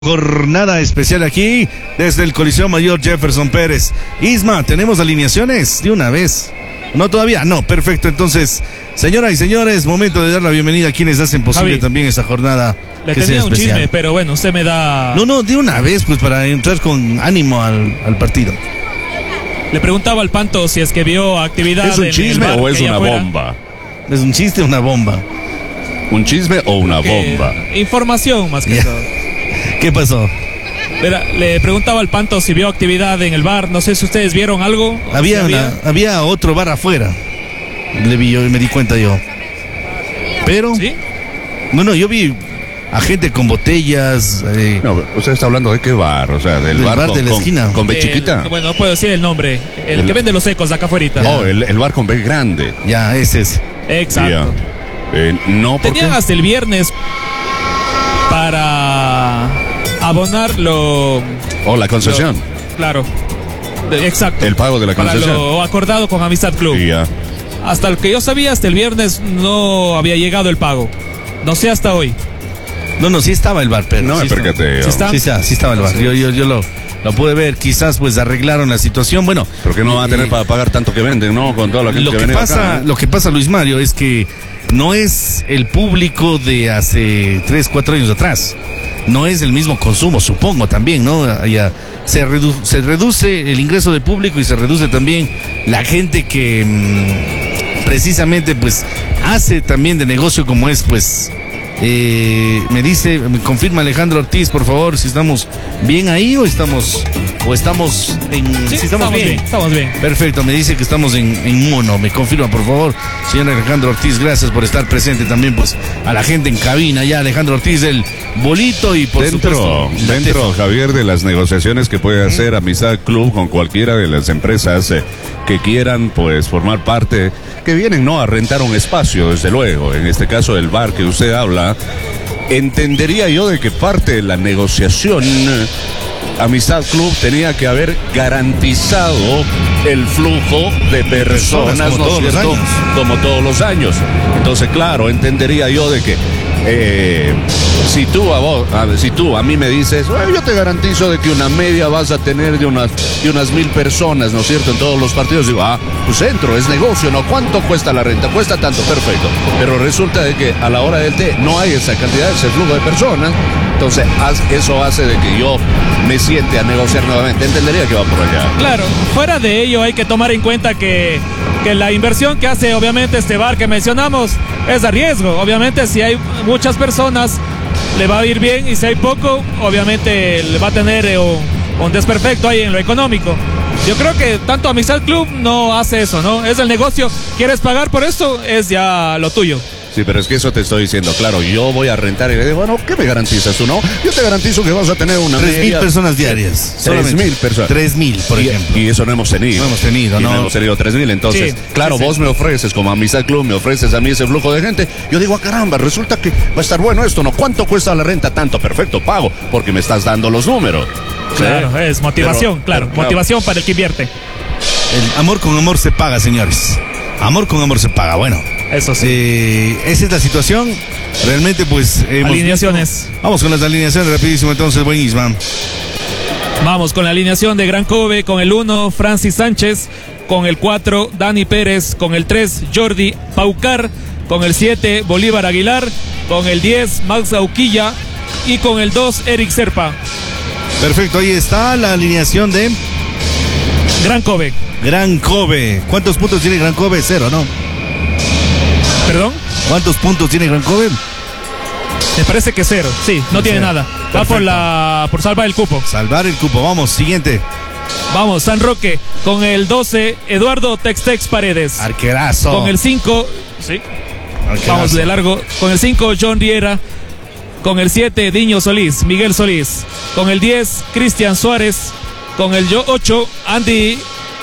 Jornada especial aquí desde el Coliseo Mayor Jefferson Pérez. Isma, ¿tenemos alineaciones de una vez? No, todavía no, perfecto. Entonces, señoras y señores, momento de dar la bienvenida a quienes hacen posible también esta jornada. Le tenía un chisme, pero bueno, usted me da... No, de una vez, pues para entrar con ánimo al partido. Le preguntaba al Panto si es que vio actividad. ¿Es un chisme o es una bomba? ¿Es un chiste o una bomba? ¿Un chisme o una bomba? Información más que todo. ¿Qué pasó? Le preguntaba al Panto si vio actividad en el bar. No sé si ustedes vieron algo. Había otro bar afuera. Le vi yo y me di cuenta yo. Pero... ¿sí? No, yo vi a gente con botellas. No, usted está hablando de qué bar, o sea, del bar de la esquina. Con B chiquita. Bueno, no puedo decir el nombre. El que vende los secos de acá afuera. Oh, el bar con B grande. Ya, ese es. Exacto. No, ¿por tenían qué? hasta el viernes para abonarlo. La concesión. Claro. Exacto. El pago de la concesión. Para lo acordado con Amistad Club. Ya. Hasta el que yo sabía, hasta el viernes no había llegado el pago. No sé hasta hoy. No, sí estaba el bar, pero no me percaté. Sí estaba el bar. Yo lo pude ver. Quizás pues arreglaron la situación. Bueno, pero que no van a tener para pagar tanto que venden, ¿no? Con toda la gente que pasa acá. Lo que pasa, Luis Mario, es que no es el público de hace 3, 4 años atrás. No es el mismo consumo, supongo también, ¿no? Ya se reduce el ingreso de público y se reduce también la gente que precisamente pues hace también de negocio como es pues... me confirma Alejandro Ortiz, por favor, si estamos bien ahí o estamos en... Sí, si estamos bien. Estamos bien. Perfecto, me dice que estamos en mono, me confirma, por favor, señor Alejandro Ortiz, gracias por estar presente también, pues, a la gente en cabina, ya Alejandro Ortiz del bolito y por supuesto... Dentro, Javier, de las negociaciones que puede hacer Amistad Club con cualquiera de las empresas que quieran, pues, formar parte, que vienen, ¿no?, a rentar un espacio, desde luego, en este caso el bar que usted habla. Entendería yo de que parte de la negociación Amistad Club tenía que haber garantizado el flujo de personas, como todos los años. Como todos los años. Entonces, claro, entendería yo de que si tú a mí me dices, yo te garantizo de que una media vas a tener de unas 1,000 personas, ¿no es cierto?, en todos los partidos. Digo, pues entro, es negocio, ¿no? ¿Cuánto cuesta la renta? Cuesta tanto, perfecto. Pero resulta de que a la hora del té no hay esa cantidad, ese flujo de personas. Entonces, eso hace de que yo me siente a negociar nuevamente. Entendería que va por allá. Claro, fuera de ello hay que tomar en cuenta que la inversión que hace obviamente este bar que mencionamos es a riesgo. Obviamente si hay muchas personas le va a ir bien y si hay poco obviamente le va a tener un desperfecto ahí en lo económico. Yo creo que tanto Amistad Club no hace eso, ¿no? Es el negocio, ¿quieres pagar por esto? Es ya lo tuyo. Sí, pero es que eso te estoy diciendo, claro, yo voy a rentar y le digo, bueno, ¿qué me garantizas tú, no? Yo te garantizo que vas a tener una 3,000 personas diarias. 3,000 personas. 3,000, por ejemplo. Y eso no hemos tenido. No hemos tenido 3,000, entonces, sí, claro, sí, vos me ofreces, como Amistad Club, me ofreces a mí ese flujo de gente. Yo digo, caramba, resulta que va a estar bueno esto, ¿no? ¿Cuánto cuesta la renta? Tanto, perfecto, pago, porque me estás dando los números. Claro, es motivación, motivación para el que invierte. El amor con amor se paga, señores. Amor con amor se paga, bueno. Eso sí. Esa es la situación. Realmente, pues... alineaciones. Vamos con las alineaciones rapidísimo, entonces, buen Isma. Vamos con la alineación de Gran Kobe, con el 1, Francis Sánchez, con el 4, Dani Pérez, con el 3, Jordi Paucar, con el 7, Bolívar Aguilar, con el 10, Max Auquilla y con el 2, Eric Serpa. Perfecto, ahí está la alineación de... Gran Kobe. Gran Kobe. ¿Cuántos puntos tiene Gran Kobe? 0, ¿no? ¿Perdón? ¿Cuántos puntos tiene Gran Kobe? Me parece que 0, sí, no tiene nada. Perfecto. Va por salvar el cupo. Salvar el cupo, vamos, siguiente. Vamos, San Roque, con el 12, Eduardo Tex Paredes. Arquerazo. Con el 5, sí. Arquerazo. Vamos de largo. Con el 5, John Riera. Con el 7, Diño Solís, Miguel Solís. Con el 10, Cristian Suárez. Con el 8, Andy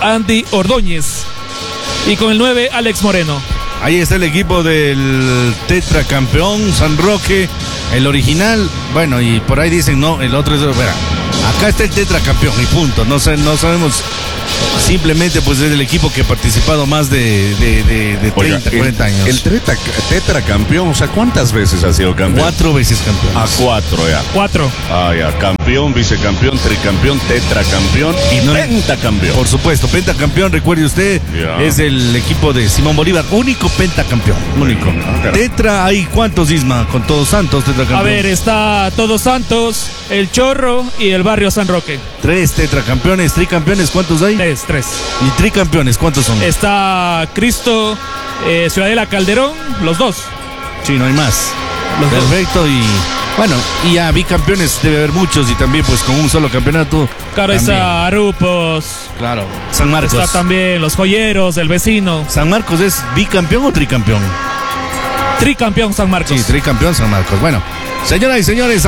Ordóñez. Y con el 9, Alex Moreno. Ahí está el equipo del tetracampeón San Roque, el original. Bueno, y por ahí dicen, no, el otro es... Espera, Acá está el tetracampeón y punto. No sabemos. Simplemente pues es el equipo que ha participado más de 30, Oiga, 40 años. El tetracampeón, o sea, ¿cuántas veces ha sido campeón? 4 veces campeón. A 4 ya. 4. Ah, ya. Campeón, vicecampeón, tricampeón, tetracampeón y No, pentacampeón. Por supuesto, pentacampeón, recuerde usted, Ya. es el equipo de Simón Bolívar, único pentacampeón, único. caray. Tetra, ¿hay cuántos, Isma? Con Todos Santos, tetracampeón. A ver, está Todos Santos, El Chorro y el Barrio San Roque. 3 tetracampeones, tricampeones, ¿cuántos hay? 3. Y tricampeones, ¿cuántos son? Está Cristo, Ciudadela Calderón, los 2. Sí, no hay más. Los dos. Perfecto, y bueno, y ya bicampeones debe haber muchos, y también pues con un solo campeonato. Claro, también. está Arupos. Claro, San Marcos. Está también Los Joyeros, El Vecino. ¿San Marcos es bicampeón o tricampeón? Tricampeón San Marcos. Sí, tricampeón San Marcos. Bueno, señoras y señores,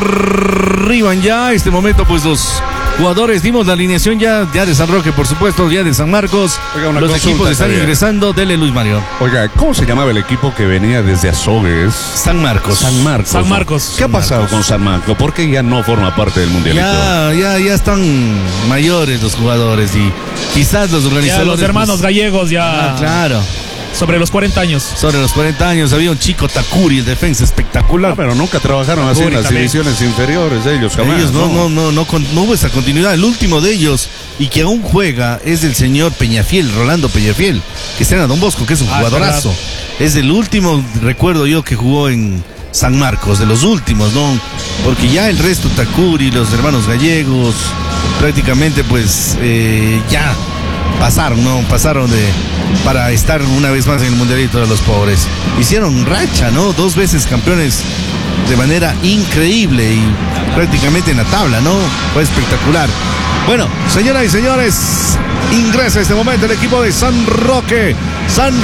arriban ya este momento pues los jugadores. Dimos la alineación ya de San Roque, por supuesto, ya de San Marcos. Oiga, una los consulta, equipos están Javier. ingresando. Dele, Luis Mario. Oiga, ¿cómo se llamaba el equipo que venía desde Azogues? San Marcos. San Marcos. San Marcos. ¿Qué ha pasado con San Marcos? ¿Por qué ya no forma parte del mundialito? Ya están mayores los jugadores y quizás los Ya organizadores. los hermanos pues, gallegos ya claro. sobre los 40 años. Sobre los 40 años había un chico Takuri, el defensa espectacular. Ah, pero nunca trabajaron así en las también. divisiones inferiores ellos, jamás. Ellos no hubo esa continuidad. El último de ellos y que aún juega es el señor Peñafiel, Rolando Peñafiel, que está en Don Bosco, que es un jugadorazo. Es el último, recuerdo yo, que jugó en San Marcos, de los últimos, ¿no? Porque ya el resto, Takuri, los hermanos gallegos, prácticamente pues ya pasaron, ¿no? Pasaron para estar una vez más en el mundialito de los pobres. Hicieron racha, ¿no? 2 veces campeones de manera increíble y prácticamente en la tabla, ¿no? Fue espectacular. Bueno, señoras y señores, ingresa este momento el equipo de San Roque. San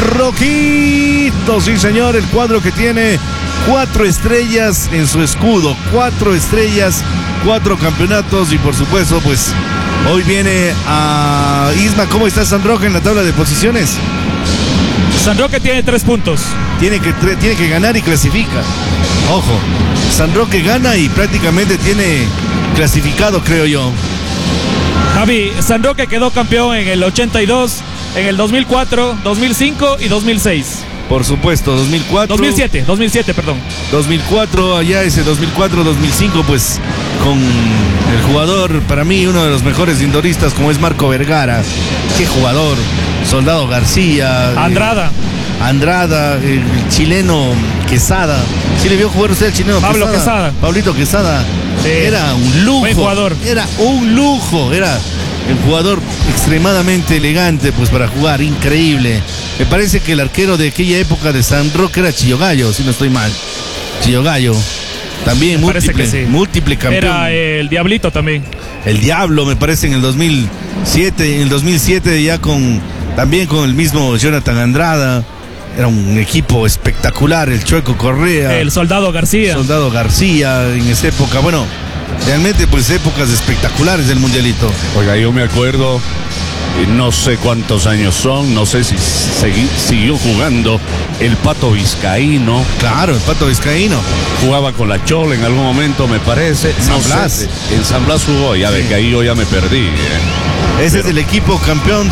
Roquito, sí señor, el cuadro que tiene 4 estrellas en su escudo. 4 estrellas, 4 campeonatos y por supuesto, pues hoy viene a Isma. ¿Cómo está San Roque en la tabla de posiciones? San Roque tiene 3 puntos. Tiene que ganar y clasifica. Ojo, San Roque gana y prácticamente tiene clasificado, creo yo. Javi, San Roque quedó campeón en el 82, en el 2004, 2005 y 2006. Por supuesto, 2007, perdón. 2004, allá ese 2004-2005, pues con el jugador, para mí, uno de los mejores indoristas como es Marco Vergara. Qué jugador. Soldado García. Andrada, el chileno Quesada. ¿Sí le vio jugar usted al chileno Pablo Quesada? Pablito Quesada. Sí. Era un lujo. Buen jugador. Era un lujo. Era un jugador extremadamente elegante, pues para jugar, increíble. Me parece que el arquero de aquella época de San Roque era Chillo Gallo, si no estoy mal. Chillo Gallo. También múltiple campeón. Era el Diablito también. El Diablo, me parece, en el 2007. En el 2007 ya también con el mismo Jonathan Andrada. Era un equipo espectacular, el Chueco Correa. El Soldado García. en esa época. Bueno, realmente pues épocas espectaculares del mundialito. Oiga, yo me acuerdo, no sé cuántos años son, no sé si siguió jugando el Pato Vizcaíno. Claro, el Pato Vizcaíno. Jugaba con la Chola en algún momento, me parece. San Blas. En San Blas jugó, ya de que ahí yo ya me perdí. Ese es el equipo campeón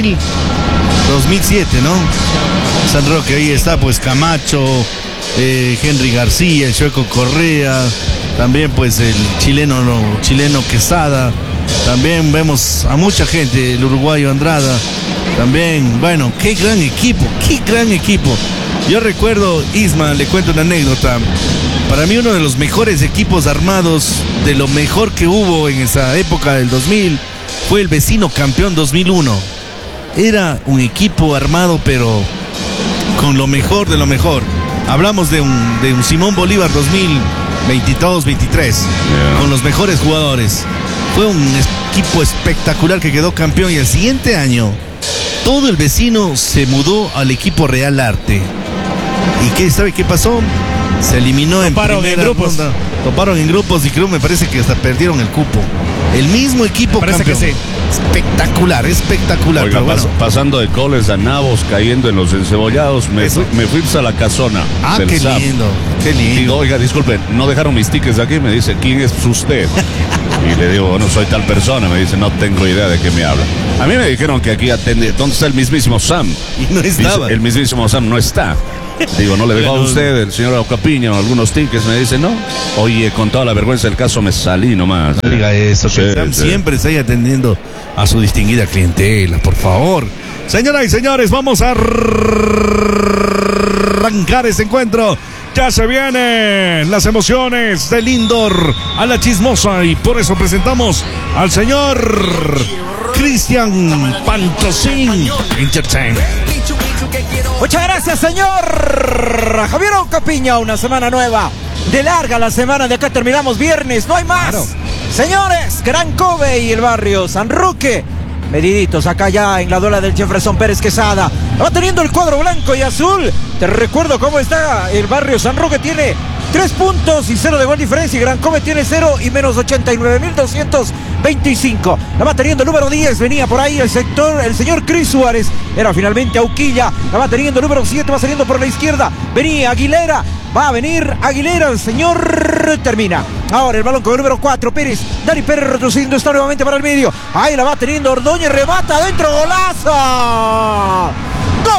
2007, ¿no? San Roque, ahí está pues Camacho, Henry García, el Chueco Correa, también pues el chileno Quesada, también vemos a mucha gente, el uruguayo Andrada, también, bueno, qué gran equipo. Yo recuerdo, Isma, le cuento una anécdota, para mí uno de los mejores equipos armados, de lo mejor que hubo en esa época del 2000, fue el Vecino Campeón 2001. Era un equipo armado, pero con lo mejor de lo mejor. Hablamos de un Simón Bolívar 2022-23, con los mejores jugadores. Fue un equipo espectacular que quedó campeón y el siguiente año todo el Vecino se mudó al equipo Real Arte. ¿Y sabe qué pasó? Se eliminó en primera ronda. Toparon en grupos y creo, me parece que hasta perdieron el cupo. El mismo equipo parece campeón. que sí. Espectacular. Oiga, Pero bueno. pasando de coles a nabos, cayendo en los encebollados, me fui a la casona. Ah, del qué SAP. lindo. Qué lindo. Digo, oiga, disculpen, no dejaron mis tickets aquí, me dice, ¿quién es usted? Y le digo, no soy tal persona. Me dice, no tengo idea de qué me habla. A mí me dijeron que aquí atende. ¿Dónde está el mismísimo Sam? Y no estaba. Dice, el mismísimo Sam no está. Digo, ¿no le dejó a usted el señor Ocapiña algunos tickets? Me dice, no. Oye, con toda la vergüenza del caso me salí nomás. No diga eso, Sí, que Sam sí. siempre está ahí atendiendo a su distinguida clientela, por favor. Señoras y señores, vamos a arrancar este encuentro. Ya se vienen las emociones del indoor a la chismosa y por eso presentamos al señor Cristian Pantosín Entertainment. Muchas gracias, señor Javier Ocapiña. Una semana nueva. De larga la semana, de acá terminamos viernes, no hay más. Claro. Señores, Gran Kobe y el barrio San Roque, mediditos acá ya en la duela del Jefferson Pérez Quesada. Va teniendo el cuadro blanco y azul. Te recuerdo cómo está el barrio San Roque. Tiene 3 puntos y 0 de gol diferencia. Y Gran Kobe tiene 0 y menos 89.225. La va teniendo el número 10. Venía por ahí el señor Cris Suárez. Era finalmente Auquilla. La va teniendo el número 7. Va saliendo por la izquierda. Venía Aguilera. Va a venir Aguilera. El señor termina. Ahora el balón con el número 4. Pérez. Dani Pérez retrocediendo. Está nuevamente para el medio. Ahí la va teniendo Ordóñez. Remata adentro. ¡Golazo! ¡Gol!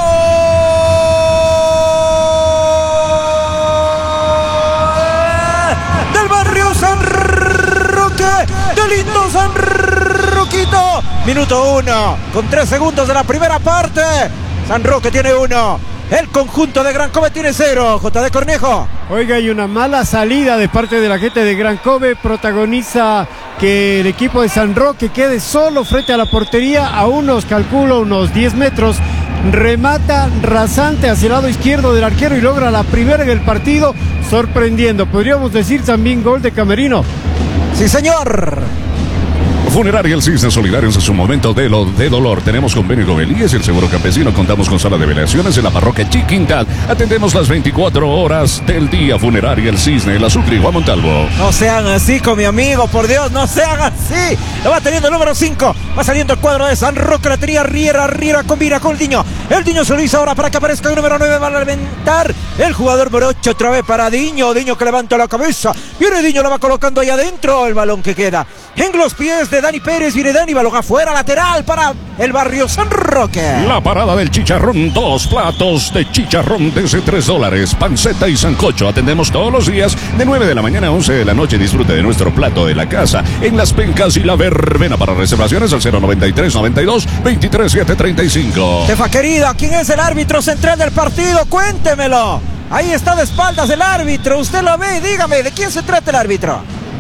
Del barrio San Roque, del lindo San Roquito. Minuto 1, con 3 segundos de la primera parte. San Roque tiene 1. El conjunto de Gran Kobe tiene 0. JD Cornejo. Oiga, hay una mala salida de parte de la gente de Gran Kobe. Protagoniza que el equipo de San Roque quede solo frente a la portería a unos 10 metros. Remata rasante hacia el lado izquierdo del arquero y logra la primera en el partido, sorprendiendo. Podríamos decir también gol de Camerino. Sí, señor. Funeraria El Cisne, solidarios en su momento de dolor. Tenemos convenio con Elías y el Seguro Campesino. Contamos con sala de velaciones en la parroquia Chiquintal. Atendemos las 24 horas del día. Funeraria El Cisne, La Sucre y Juan Montalvo. No sean así con mi amigo, por Dios, no sean así. Lo va teniendo el número 5. Va saliendo el cuadro de San Roque. La tenía Riera combina con el Diño. El Diño se lo hizo ahora para que aparezca el número 9. Va a levantar el jugador número 8 otra vez para Diño. Diño que levanta la cabeza. Viene Diño, lo va colocando ahí adentro. El balón que queda en los pies de Dani Pérez. Viene Dani, balón afuera, lateral para el barrio San Roque. La parada del chicharrón, 2 platos de chicharrón desde $3, panceta y sancocho. Atendemos todos los días de 9 de la mañana a 11 de la noche. Disfrute de nuestro plato de la casa en Las Pencas y La Verbena. Para reservaciones al 093 92 23 735. Jefa querida, ¿quién es el árbitro central del partido? Cuéntemelo. Ahí está de espaldas el árbitro. Usted lo ve, dígame, ¿de quién se trata el árbitro?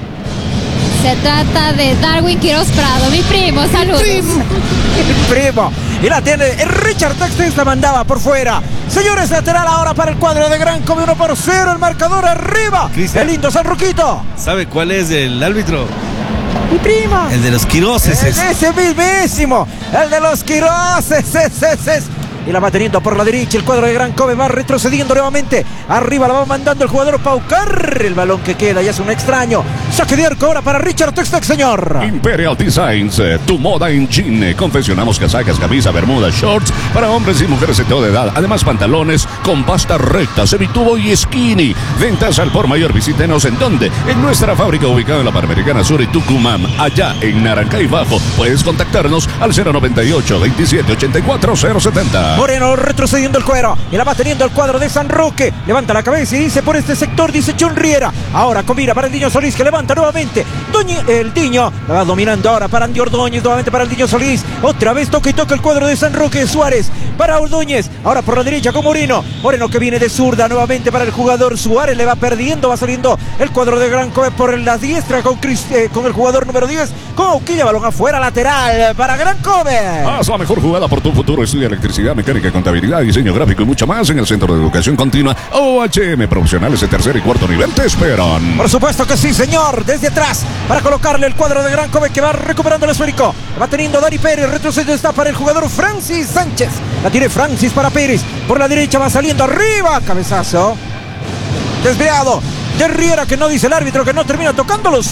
Se trata de Darwin Quiroz Prado, mi primo, saludos. Primo. Y la tiene Richard Textes, la mandaba por fuera. Señores, lateral ahora para el cuadro de Gran Kobe, 1-0, el marcador arriba. Cristian. El lindo San Roquito. ¿Sabe cuál es el árbitro? Mi prima. El de los Quiroses. Ese mismísimo. El de los Quiroses. Y la va teniendo por la derecha el cuadro de Gran Kobe. Va retrocediendo nuevamente. Arriba la va mandando el jugador Paucar. El balón que queda ya es un extraño. Saque de arco ahora para Richard Textex, señor. Imperial Designs, tu moda en jean. Confeccionamos casacas, camisa, bermudas, shorts para hombres y mujeres de toda edad. Además, pantalones con pasta recta, semitubo y skinny. Ventas al por mayor. Visítenos en donde. En nuestra fábrica ubicada en la Panamericana Sur y Tucumán. Allá en Narancay Bajo. Puedes contactarnos al 098 27 84 070. Moreno retrocediendo el cuero. Y la va teniendo el cuadro de San Roque. Levanta la cabeza y dice por este sector, dice John Riera. Ahora combina para el Diño Solís que levanta nuevamente. El Diño la va dominando ahora para Andy Ordóñez. Nuevamente para el Diño Solís. Otra vez toca y toca el cuadro de San Roque. Suárez para Ordóñez. Ahora por la derecha con Moreno. Moreno que viene de zurda nuevamente para el jugador Suárez. Le va perdiendo. Va saliendo el cuadro de Gran Kobe por la diestra con el jugador número 10. Con Auquilla. Balón afuera lateral para Gran Kobe. Haz la mejor jugada por tu futuro. Estudia electricidad, mecánica, contabilidad, diseño gráfico y mucho más en el Centro de Educación Continua OHM. Profesionales de tercer y cuarto nivel te esperan. Por supuesto que sí, señor. Desde atrás para colocarle el cuadro de Gran Kobe que va recuperando el esférico. Va teniendo Dani Pérez. Retroceso está para el jugador Francis Sánchez. La tiene Francis para Pérez. Por la derecha va saliendo arriba. Cabezazo. Desviado de Riera, que no dice el árbitro que no termina tocándolo, sí.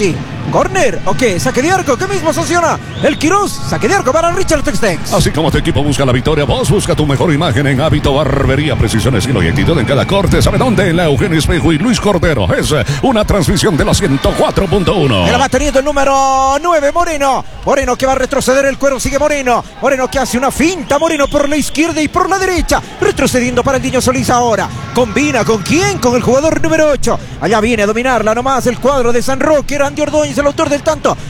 Corner, ok, saque de arco, que mismo sanciona el Quirós. Saque de arco para Richard Textex. Así como tu equipo busca la victoria, vos busca tu mejor imagen en Hábito Barbería, precisión, estilo y actitud en cada corte. ¿Sabe dónde? En la Eugenio Espejo y Luis Cordero. Es una transmisión de la 104.1. Que la va teniendo el número 9, Moreno. Moreno que va a retroceder el cuero, sigue Moreno. Moreno que hace una finta, Moreno por la izquierda y por la derecha. Retrocediendo para el Niño Solís ahora. Combina con quién, con el jugador número 8. Allá viene a dominarla nomás el cuadro de San Roque. Randy Ordóñez, el autor del tanto.